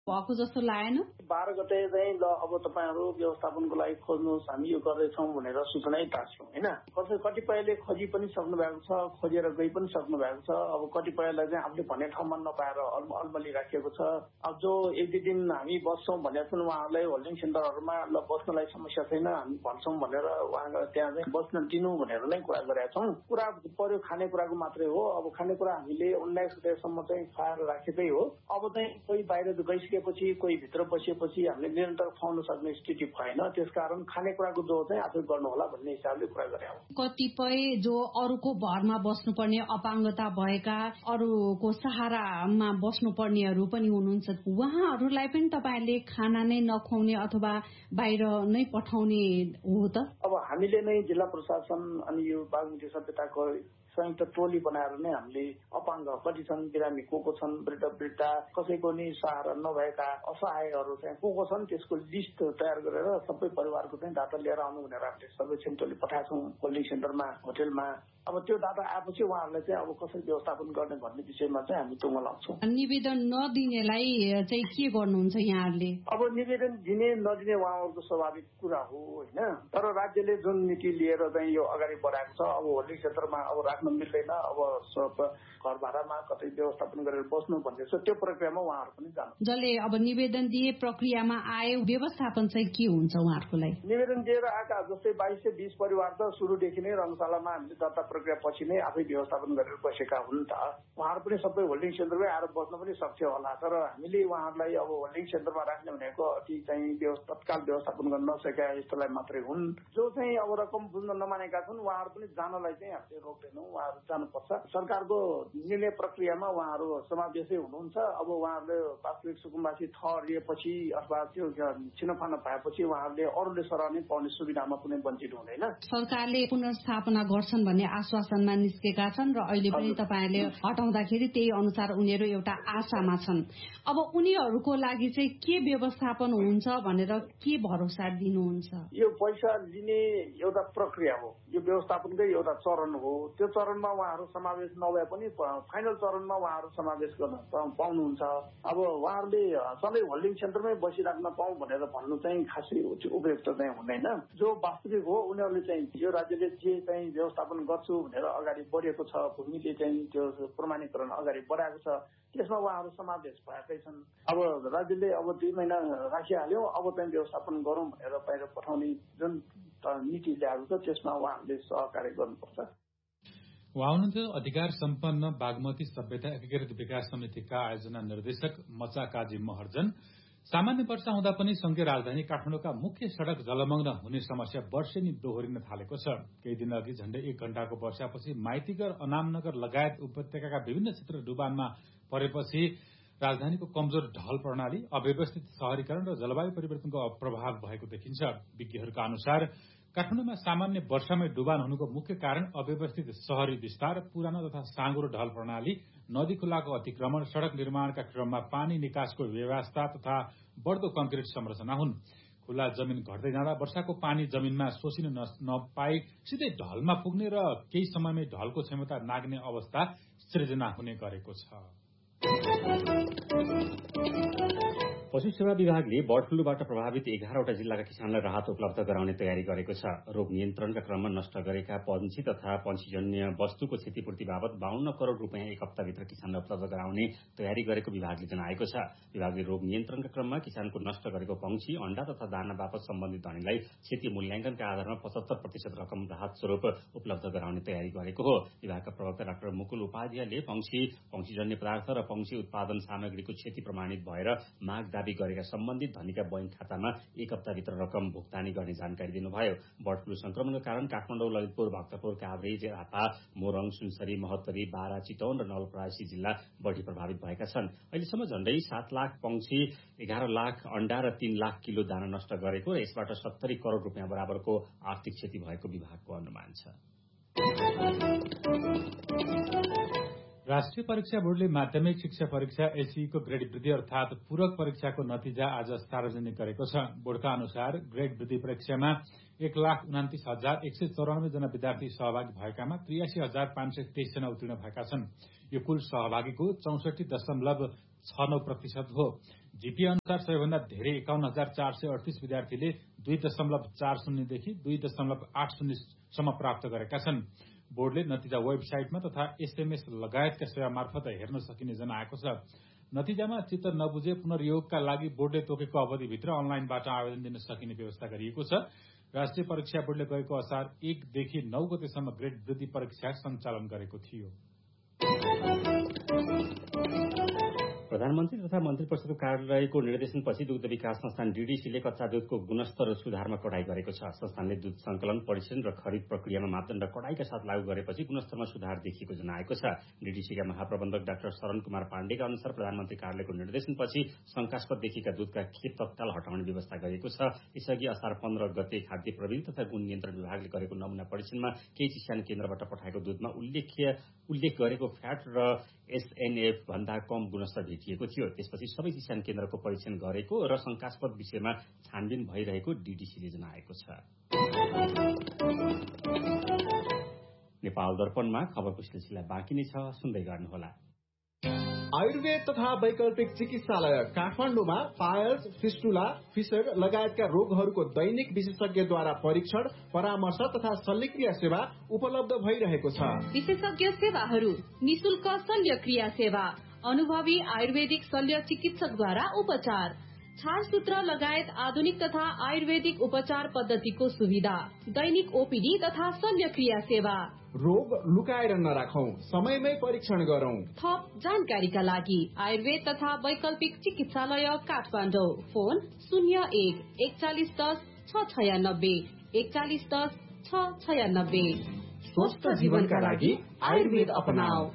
भएको जस्तो लागेन। 12 गते चाहिँ ल अब तपाईहरु व्यवस्थापनको लागि खोज्नुहोस्, हामी यो गर्दैछौँ भनेर सूचनै टार्छौँ हैन। कतिपयले खोजी पनि सक्नु भएको छ, खोजेर गई पनि सक्नु भएको छ। अब कतिपयलाई चाहिँ आफूले भन्ने ठाउँमा नपाएर अलमली राखिएको छ। अब जो एक दुई दिन हामी बस्छौँ भनेर पनि उहाँहरूलाई होल्डिङ सेन्टरहरुमा ल बस्नलाई समस्या छैन, हामी भन्छौँ भनेर उहाँलाई त्यहाँ चाहिँ बस्न दिनु भनेर नै कुरा गरेका छौँ। कुरा पर्यो खानेकुराको मात्रै हो। अब खानेकुरा हामीले 19 गतेसम्म चाहिँ खुवाएर राखेकै हो। अब चाहिँ कोही बाहिर गइसकेपछि कोही भित्र बसेपछि हामीले निरन्तर खुवाउन सक्ने स्थिति भएन। त्यसकारण खानेकुराको जो चाहिँ आफै गर्नु होला भन्ने हिसाबले कुरा गरे हो। कतिपय जो अरूको भरमा बस्नुपर्ने अपाङ्गता भएका, अरूको सहारामा बस्नुपर्नेहरू पनि हुनुहुन्छ, उहाँहरूलाई पनि तपाईहरुले खाना नै नखुवाउने अथवा बाहिर नै पठाउने हो त? अब हामीले नै जिल्ला प्रशासन अनि यो बागमती सभ्यताको संयुक्त टोली बनाएर नै हामीले अपाङ्ग कति छन्, बिरामी को छन्, वृद्ध कसैको नि सहारा नभएका असहायहरू चाहिँ को छन् त्यसको लिस्ट तयार गरेर सबै परिवारको चाहिँ डाटा लिएर आउनु भनेर हामीले सर्वेक्षण टोली पठाएको छौँ होल्डिङ सेन्टरमा, होटेलमा। अब त्यो डाटा आएपछि उहाँहरूलाई चाहिँ अब कसरी व्यवस्थापन गर्ने भन्ने विषयमा चाहिँ हामी टुङ्गो लाउँछौँ। निवेदन नदिनेलाई चाहिँ के गर्नुहुन्छ यहाँहरूले? अब निवेदन दिने नदिने उहाँहरूको स्वाभाविक कुरा हो होइन। तर राज्यले जुन नीति लिएर चाहिँ यो अगाडि बढाएको छ, अब होल्डिङ सेन्टरमा अब राख्न मिल्दैन, अब घर भाडामा कतै व्यवस्थापन गरेर बस्नु भन्ने छ, त्यो प्रक्रियामा उहाँहरू पनि जानु। जसले अब निवेदन दिए प्रक्रियामा आए व्यवस्थापन चाहिँ के हुन्छ उहाँहरूको लागि? निवेदन दिएर आएका जस्तै 22 से 20 परिवार त सुरुदेखि नै रङशालामा हामीले दर्ता प्रक्रिया पछि नै आफै व्यवस्थापन गरेर बसेका हुन् त। उहाँहरू पनि सबै होल्डिङ सेन्टरमै आएर बस्न पनि सक्थ्यो होला। तर हामीले उहाँहरूलाई अब होल्डिङ सेन्टरमा राख्ने भनेको अति चाहिँ तत्काल व्यवस्थापन गर्न नसकेका यस्तोलाई मात्रै हुन्। जो चाहिँ अब रकम बुझ्न नमानेका छन् उहाँहरू पनि जानलाई चाहिँ हामीले रोक्दैनौँ, उहाँहरू जानुपर्छ। सरकारको निर्णय प्रक्रियामा उहाँहरू समावेशै हुनुहुन्छ। अब उहाँहरूले वास्तविक सुकुम्बासी ठहरिएपछि अथवा त्यो छिनोफानो भएपछि उहाँहरूले अरूले सराहने पाउने सुविधामा कुनै वञ्चित हुँदैन। सरकारले पुनर्स्थापना गर्छन् भन्ने आश्वासनमा निस्केका छन् र अहिले पनि तपाईहरुले हटाउँदाखेरि त्यही अनुसार उनीहरू एउटा आशामा छन्। अब उनीहरूको लागि चाहिँ के व्यवस्थापन हुन्छ भनेर के भरोसा दिनुहुन्छ? यो पैसा लिने एउटा प्रक्रिया हो, यो व्यवस्थापनकै एउटा चरण हो। त्यो चरणमा उहाँहरू समावेश नभए पनि फाइनल चरणमा उहाँहरू समावेश गर्न पाउनुहुन्छ। अब उहाँहरूले सधैँ होल्डिङ सेन्टरमै बसिराख्न पाउँ भनेर भन्नु चाहिँ खासै उपयुक्त चाहिँ हुँदैन। जो वास्तविक हो उनीहरूले चाहिँ यो राज्यले जे चाहिँ व्यवस्थापन गर्छु भनेर अगाडि बढेको छ, भूमिले चाहिँ त्यो प्रमाणीकरण अगाडि बढाएको छ, त्यसमा उहाँहरू समावेश भएकै छन्। अब राज्यले अब 2 महिना राखिहाल्यो, अब चाहिँ व्यवस्थापन गरौँ भनेर बाहिर पठाउने जुन नीति ल्याएको छ त्यसमा उहाँहरूले सहकार्य गर्नुपर्छ। उहाँ हुनुहुन्थ्यो अधिकार सम्पन्न बागमती सभ्यता एकीकृत विकास समितिका आयोजना निर्देशक मचा काजी महर्जन। सामान्य वर्षा हुँदा पनि संघीय राजधानी काठमाडौँका मुख्य सड़क जलमग्न हुने समस्या वर्षेनी दोहोरिन थालेको छ। केही दिन अघि झण्डै 1 घण्टाको वर्षापछि माइतीगर, अनामनगर लगायत उपत्यकाका विभिन्न क्षेत्र डुबानमा परेपछि राजधानीको कमजोर ढल प्रणाली, अव्यवस्थित शहरीकरण र जलवायु परिवर्तनको प्रभाव भएको देखिन्छ। विज्ञहरूका अनुसार काठमाडौँमा सामान्य वर्षामै डुबान हुनुको मुख्य कारण अव्यवस्थित शहरी विस्तार, पुरानो तथा साँगुरो ढल प्रणाली, नदी खोलाको अतिक्रमण, सड़क निर्माणका क्रममा पानी निकासको व्यवस्था तथा बढ्दो कंक्रिट संरचना हुन्। खुला जमिन घट्दै जाँदा वर्षाको पानी जमिनमा सोसिन नपाई सिधै ढलमा पुग्ने र केही समयमै ढलको क्षमता नाग्ने अवस्था सृजना हुने गरेको छ। पशु सेवा विभागले बर्ड फ्लूबाट प्रभावित 11वटा जिल्लाका किसानलाई राहत उपलब्ध गराउने तयारी गरेको छ। रोग नियन्त्रणका क्रममा नष्ट गरेका पंक्षी तथा पंक्षीजन्य वस्तुको क्षतिपूर्ति बाबत 52 करोड़ रूपियाँ एक हप्ताभित्र किसानलाई उपलब्ध गराउने तयारी गरेको विभागले जनाएको छ। विभागले रोग नियन्त्रणका क्रममा किसानको नष्ट गरेको पंक्षी, अंडा तथा दाना बापत सम्बन्धित धनीलाई क्षति मूल्याङ्कनका आधारमा 75% रकम राहत स्वरूप उपलब्ध गराउने तयारी गरेको हो। विभागका प्रवक्ता डाक्टर मुकुल उपाध्यायले पंक्षीजन्य पदार्थ र पंक्षी उत्पादन सामग्रीको क्षति प्रमाणित भएर माग दावी गरेका सम्बन्धित धनीका बैंक खातामा 1 हप्ताभित्र रकम भुक्तानी गर्ने जानकारी दिनुभयो। बर्ड फ्लू संक्रमणको कारण काठमाडौँ, ललितपुर, भक्तपुर, काभ्रे, झापा, मोरङ, सुनसरी, महोत्तरी, बारा, चितवन र नवलपरासी जिल्ला बढ़ी प्रभावित भएका छन्। अहिलेसम्म झण्डै 7 लाख पंक्षी, 11 लाख अंडा र 3 लाख किलो दाना नष्ट गरेको र यसबाट 70 करोड़ रूपियाँ बराबरको आर्थिक क्षति भएको विभागको अनुमान छ। राष्ट्रिय परीक्षा बोर्डले माध्यमिक शिक्षा परीक्षा एसईको ग्रेड वृद्धि अर्थात पूरक परीक्षाको नतिजा आज सार्वजनिक गरेको छ। बोर्डका अनुसार ग्रेड वृद्धि परीक्षामा 1,29,194 जना विद्यार्थी सहभागी भएकामा 83,523 जना उत्तीर्ण भएका छन्। यो कुल सहभागीको 64.3 2.69% हो। जीपीए अनुसार सबैभन्दा धेरै 51,438 विद्यार्थीले 2.40 देखि 2.80 सम्म प्राप्त गरेका छन्। बोर्डले नतिजा वेबसाइटमा तथा एसएमएस लगायतका सेवा मार्फत हेर्न सकिने जनाएको छ। नतिजामा चित्त नबुझे पुनर्योगका लागि बोर्डले तोकेको अवधिभित्र अनलाइनबाट आवेदन दिन सकिने व्यवस्था गरिएको छ। राष्ट्रिय परीक्षा बोर्डले गएको असार 1 देखि 9 गतेसम्म ग्रेड वृद्धि परीक्षा सञ्चालन गरेको थियो। प्रधानमन्त्री तथा मन्त्री परिषदको कार्यालयको निर्देशनपछि दुग्ध विकास संस्थान डीडीसीले कच्चा दूधको गुणस्तर सुधारमा कडाई गरेको छ। संस्थानले दूध संकलन, परीक्षण र खरिद प्रक्रियामा मापदण्ड कडाईका साथ लागू गरेपछि गुणस्तरमा सुधार देखिएको जनाएको छ। डीडीसीका महाप्रबन्धक डाक्टर शरण कुमार पाण्डेका अनुसार प्रधानमन्त्री कार्यालयको निर्देशनपछि शंकास्पद देखिएका दूधका खेप तत्काल हटाउने व्यवस्था गरिएको छ। यसअघि असार 15 गते खाद्य प्रविधि तथा गुण नियन्त्रण विभागले गरेको नमूना परीक्षणमा केही चिसान केन्द्रबाट पठाएको दूधमा उल्लेख गरेको फ्याट र एसएनएफ भन्दा कम गुणस्तर भेटिएको थियो। त्यसपछि सबै चिसान केन्द्रको परीक्षण गरेको र शंकास्पद विषयमा छानबिन भइरहेको डीडीसीले जनाएको छ। नेपाल दर्पणमा खबरको सिलसिला बाँकी नै छ, सुन्दै गर्नुहोला। आयुर्वेद तथा वैकल्पिक चिकित्सालय काठमाडौँमा पायल्स, फिस्टुला, फिसर लगायतका रोगहरूको दैनिक विशेषज्ञद्वारा परीक्षण, परामर्श तथा शल्यक्रिया सेवा उपलब्ध भइरहेको छ। विशेषज्ञ सेवाहरू: निशुल्क शल्यक्रिया सेवा, अनुभवी आयुर्वेदिक शल्य चिकित्सकद्वारा उपचार, छालसूत्र लगायत आधुनिक तथा आयुर्वेदिक उपचार पद्धतिको सुविधा, दैनिक ओपीडी तथा शल्यक्रिया सेवा। रोग लुकाएर नराखौं, समयमै परीक्षण गरौं। थप जानकारीका लागि आयुर्वेद तथा वैकल्पिक चिकित्सालय काठमाडौँ, फोन 01 4110 696 4110 696। स्वस्थ जीवनका लागि आयुर्वेद अपनाऊ।